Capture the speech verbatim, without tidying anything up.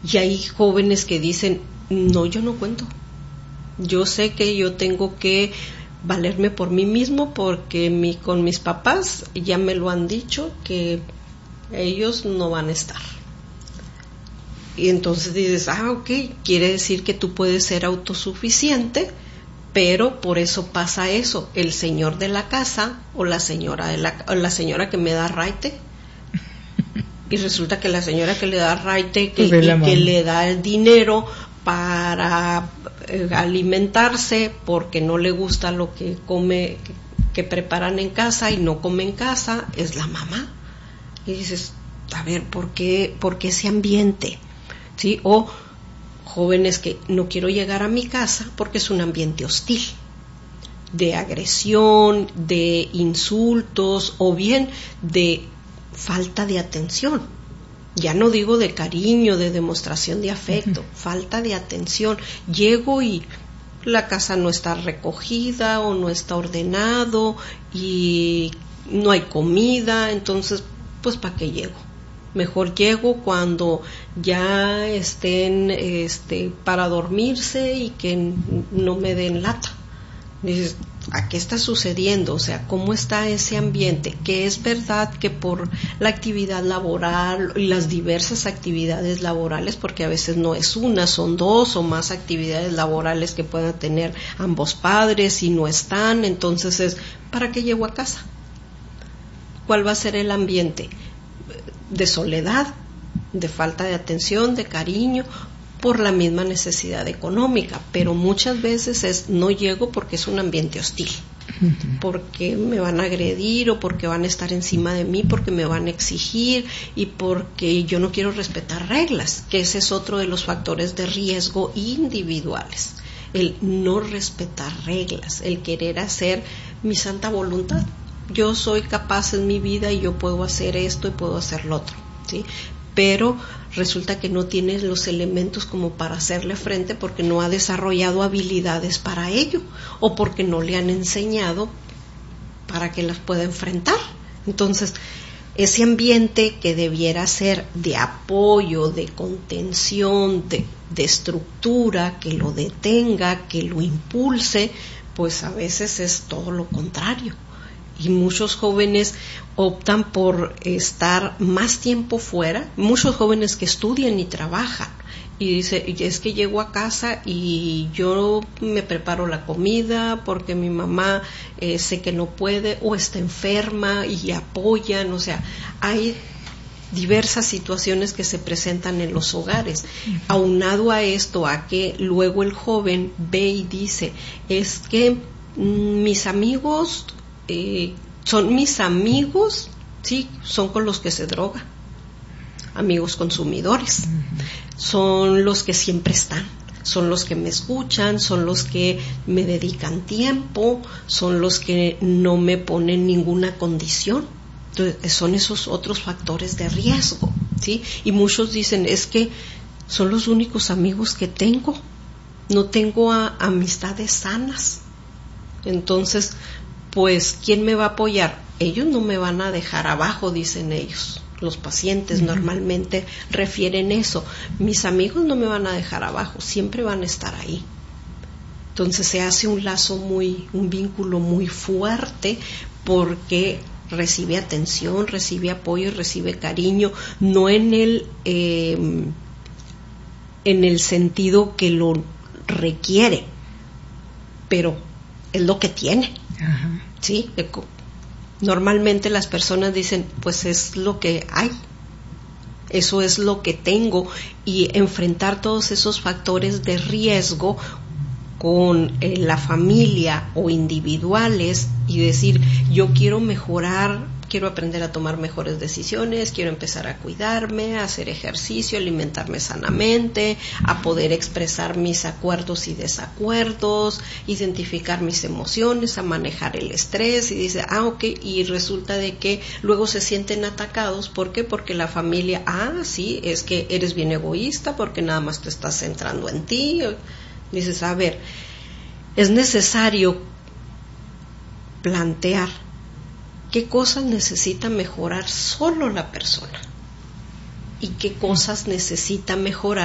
Y hay jóvenes que dicen, no, yo no cuento. Yo sé que yo tengo que valerme por mí mismo porque mi, con mis papás ya me lo han dicho que ellos no van a estar. Y entonces dices, ah, ok, quiere decir que tú puedes ser autosuficiente, pero por eso pasa eso, el señor de la casa o la señora de la, o la señora que me da raite, y resulta que la señora que le da raite, que, pues y que le da el dinero para eh, alimentarse porque no le gusta lo que come, que, que preparan en casa y no come en casa, es la mamá. Y dices, a ver, ¿por qué, por qué ese ambiente? ¿Sí? O jóvenes que no quiero llegar a mi casa porque es un ambiente hostil, de agresión, de insultos o bien de falta de atención. Ya no digo de cariño, de demostración de afecto, uh-huh. falta de atención. Llego y la casa no está recogida o no está ordenado y no hay comida, entonces, pues ¿para qué llego? Mejor llego cuando ya estén este, para dormirse y que no me den lata. Dices, ¿a qué está sucediendo? O sea, ¿cómo está ese ambiente? Que es verdad que por la actividad laboral y las diversas actividades laborales, porque a veces no es una, son dos o más actividades laborales que puedan tener ambos padres y no están, entonces es, ¿para qué llego a casa? ¿Cuál va a ser el ambiente? De soledad, de falta de atención, de cariño, por la misma necesidad económica, pero muchas veces es no llego porque es un ambiente hostil, uh-huh. porque me van a agredir o porque van a estar encima de mí, porque me van a exigir y porque yo no quiero respetar reglas, que ese es otro de los factores de riesgo individuales, el no respetar reglas, el querer hacer mi santa voluntad. Yo soy capaz en mi vida y yo puedo hacer esto y puedo hacer lo otro, ¿sí? Pero resulta que no tiene los elementos como para hacerle frente porque no ha desarrollado habilidades para ello o porque no le han enseñado para que las pueda enfrentar. Entonces, ese ambiente que debiera ser de apoyo, de contención, de, de estructura, que lo detenga, que lo impulse, pues a veces es todo lo contrario. Y muchos jóvenes optan por estar más tiempo fuera, muchos jóvenes que estudian y trabajan y dice, es que llego a casa y yo me preparo la comida porque mi mamá eh, sé que no puede o está enferma y apoyan, o sea, hay diversas situaciones que se presentan en los hogares. Uh-huh. Aunado a esto, a que luego el joven ve y dice, es que mm, mis amigos Eh, son mis amigos, sí, son con los que se droga, amigos consumidores, uh-huh. son los que siempre están, son los que me escuchan, son los que me dedican tiempo, son los que no me ponen ninguna condición. Entonces, son esos otros factores de riesgo, sí, y muchos dicen, es que son los únicos amigos que tengo, no tengo a, amistades sanas. Entonces, pues, ¿quién me va a apoyar? Ellos no me van a dejar abajo, dicen ellos. Los pacientes uh-huh. normalmente refieren eso. Mis amigos no me van a dejar abajo, siempre van a estar ahí. Entonces se hace un lazo muy, un vínculo muy fuerte porque recibe atención, recibe apoyo, recibe cariño, no en el, eh, en el sentido que lo requiere, pero es lo que tiene. Ajá. Sí, normalmente las personas dicen, pues es lo que hay, eso es lo que tengo, y enfrentar todos esos factores de riesgo con eh, la familia o individuales y decir, yo quiero mejorar, quiero aprender a tomar mejores decisiones, quiero empezar a cuidarme, a hacer ejercicio, alimentarme sanamente, a poder expresar mis acuerdos y desacuerdos, identificar mis emociones, a manejar el estrés, y dice, ah, ok, y resulta de que luego se sienten atacados. ¿Por qué? Porque la familia, ah, sí, es que eres bien egoísta porque nada más te estás centrando en ti. Dices, a ver, es necesario plantear qué cosas necesita mejorar solo la persona y qué cosas necesita mejorar